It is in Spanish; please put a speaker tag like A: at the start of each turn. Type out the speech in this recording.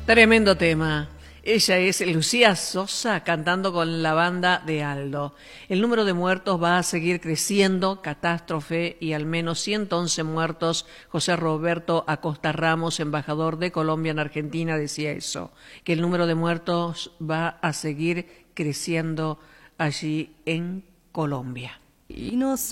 A: Tremendo tema. Ella es Lucía Sosa cantando con la banda de Aldo. El número de muertos va a seguir creciendo, catástrofe y al menos 111 muertos. José Roberto Acosta Ramos, embajador de Colombia en Argentina, decía eso, que el número de muertos va a seguir creciendo allí en Colombia.
B: Y no sé.